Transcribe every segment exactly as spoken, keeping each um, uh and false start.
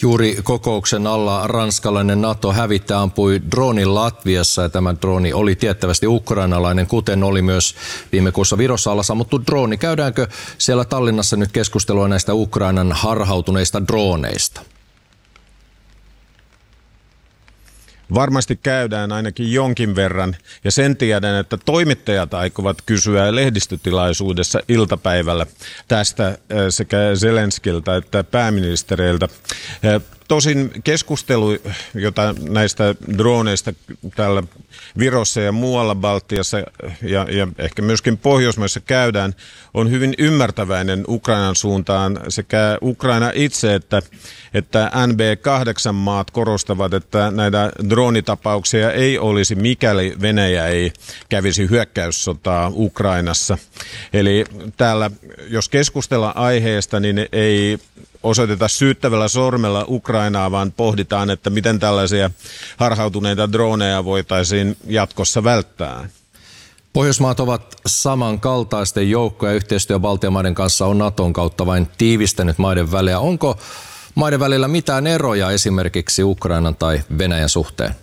Juuri kokouksen alla ranskalainen NATO-hävittäjä ampui droonin Latviassa ja tämä drooni oli tiettävästi ukrainalainen, kuten oli myös viime kuussa Virossa alla sammuttu drooni. Käydäänkö siellä Tallinnassa nyt keskustelua näistä Ukrainan harhautuneista drooneista? Varmasti käydään ainakin jonkin verran, ja sen tiedän, että toimittajat aikovat kysyä lehdistötilaisuudessa iltapäivällä tästä sekä Zelenskiltä että pääministereiltä. Tosin keskustelu, jota näistä droneista täällä Virossa ja muualla Baltiassa ja, ja ehkä myöskin Pohjoismaissa käydään, on hyvin ymmärtäväinen Ukrainan suuntaan. Sekä Ukraina itse että, että N B kahdeksan maat korostavat, että näitä droonitapauksia ei olisi, mikäli Venäjä ei kävisi hyökkäyssotaa Ukrainassa. Eli täällä, jos keskustellaan aiheesta, niin ei osoiteta syyttävällä sormella Ukrainaa, vaan pohditaan, että miten tällaisia harhautuneita droneja voitaisiin jatkossa välttää. Pohjoismaat ovat samankaltaisten joukkoja. Yhteistyö Baltian maiden kanssa on Naton kautta vain tiivistänyt maiden välejä. Onko maiden välillä mitään eroja esimerkiksi Ukrainan tai Venäjän suhteen?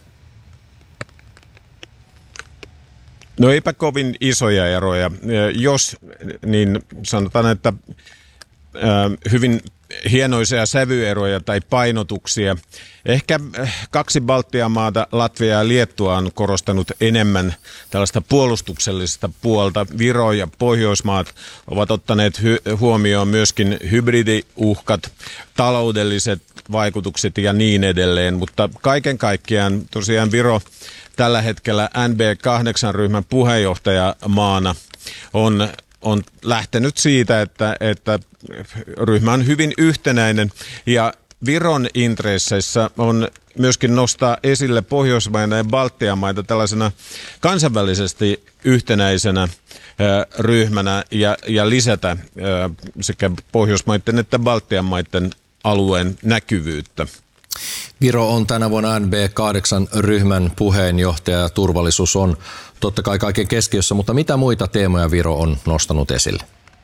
No eipä kovin isoja eroja. Jos, niin sanotaan, että äh, hyvin hienoisia sävyeroja tai painotuksia. Ehkä kaksi Baltian maata, Latvia ja Liettua, on korostanut enemmän tällaista puolustuksellisesta puolta. Viro ja Pohjoismaat ovat ottaneet hy- huomioon myöskin hybridiuhkat, taloudelliset vaikutukset ja niin edelleen. Mutta kaiken kaikkiaan tosiaan Viro tällä hetkellä N B kahdeksan ryhmän puheenjohtajamaana on on lähtenyt siitä, että, että ryhmä on hyvin yhtenäinen ja Viron intresseissä on myöskin nostaa esille Pohjoismaita ja Baltian maita tällaisena kansainvälisesti yhtenäisenä ä, ryhmänä ja, ja lisätä ä, sekä Pohjoismaiden että Baltian maiden alueen näkyvyyttä. Viro on tänä vuonna N B kahdeksan ryhmän puheenjohtaja ja turvallisuus on totta kai kaiken keskiössä, mutta mitä muita teemoja Viro on nostanut esille?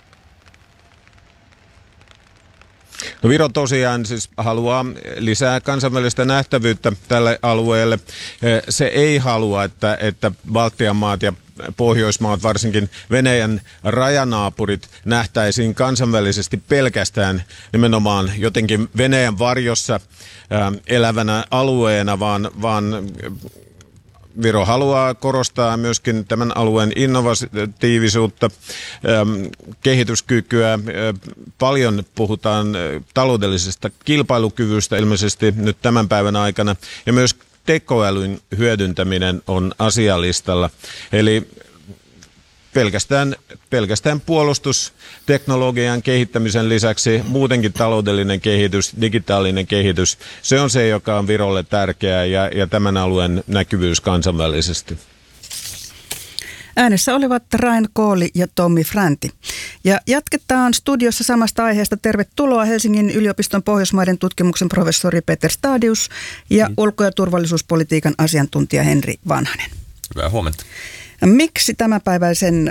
No Viro tosiaan siis haluaa lisää kansainvälistä nähtävyyttä tälle alueelle. Se ei halua, että, että Baltian maat ja Pohjoismaat, varsinkin Venäjän rajanaapurit, nähtäisiin kansainvälisesti pelkästään nimenomaan jotenkin Venäjän varjossa elävänä alueena, vaan, vaan Viro haluaa korostaa myöskin tämän alueen innovatiivisuutta, kehityskykyä. Paljon puhutaan taloudellisesta kilpailukyvystä ilmeisesti nyt tämän päivän aikana ja myös tekoälyn hyödyntäminen on asialistalla. Eli pelkästään, pelkästään puolustusteknologian kehittämisen lisäksi muutenkin taloudellinen kehitys, digitaalinen kehitys, se on se, joka on Virolle tärkeää ja, ja tämän alueen näkyvyys kansainvälisesti. Äänessä olivat Rain Kooli ja Tommi Fränti. Ja jatketaan studiossa samasta aiheesta. Tervetuloa Helsingin yliopiston Pohjoismaiden tutkimuksen professori Peter Stadius ja ulko- ja turvallisuuspolitiikan asiantuntija Henri Vanhanen. Hyvää huomenta. Miksi tämänpäiväisen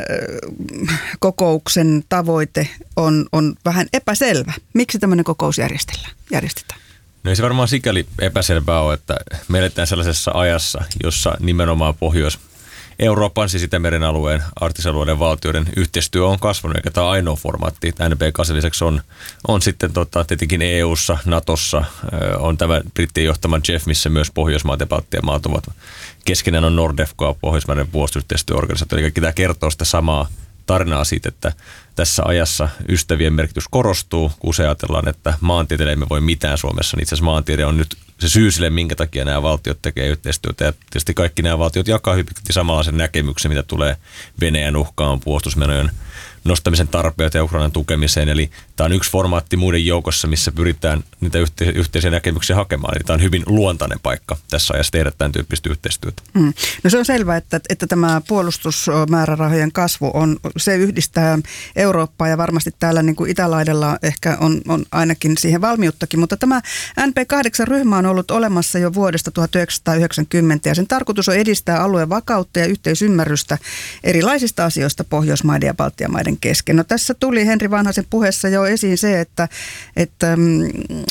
kokouksen tavoite on, on vähän epäselvä? Miksi tämmöinen kokous järjestetään? No ei se varmaan sikäli epäselvää ole, että me eletään sellaisessa ajassa, jossa nimenomaan Pohjois- Euroopan, siis Itämeren alueen, arktisalueiden valtioiden yhteistyö on kasvanut, eikä tämä ainoa formaatti. N B kahdeksan lisäksi on, on sitten tota, tietenkin E U:ssa, Natossa, on tämä brittien johtama J E F, missä myös Pohjoismaat ja Baltian maat ovat. Keskenään on Nordefco, Pohjoismaiden puolustusyhteistyöorganisaatio, eli kaikki tämä kertoo sitä samaa tarinaa siitä, että tässä ajassa ystävien merkitys korostuu, kun usein ajatellaan, että maantieteelle emme voi mitään Suomessa, niin itse asiassa maantiede on nyt se syy sille, minkä takia nämä valtiot tekee yhteistyötä. Ja tietysti kaikki nämä valtiot jakaa hyvin samanlaisen näkemyksen, mitä tulee Venäjän uhkaan, puolustusmenojen nostamisen tarpeet ja Ukrainan tukemiseen. Eli tämä on yksi formaatti muiden joukossa, missä pyritään niitä yhte- yhteisiä näkemyksiä hakemaan. Eli tämä on hyvin luontainen paikka tässä ajassa tehdä tämän tyyppistä yhteistyötä. Mm. No se on selvää, että, että tämä puolustusmäärärahojen kasvu on, se yhdistää Eurooppaa ja varmasti täällä niin kuin itälaidalla ehkä on, on ainakin siihen valmiuttakin. Mutta tämä N B kahdeksan ryhmä on ollut olemassa jo vuodesta tuhatyhdeksänsataayhdeksänkymmentä ja sen tarkoitus on edistää alueen vakautta ja yhteisymmärrystä erilaisista asioista Pohjoismaiden ja Baltian maiden kesken. No tässä tuli Henri Vanhasen puheessa jo esiin se, että, että